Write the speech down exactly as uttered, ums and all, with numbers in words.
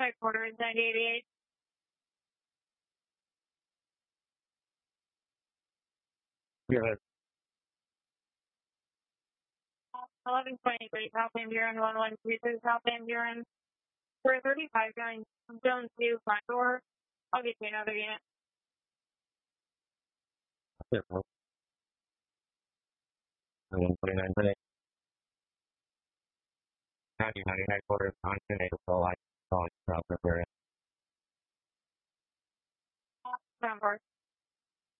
Headquarters nine eighty-eight. Good. eleven twenty-three, South Van Buren, one one two two, South Van Buren. For thirty-five, going zone two, front door. I'll get you another unit. Careful. one twenty-nine minutes. County County Headquarters on April light. Calling South River. Number.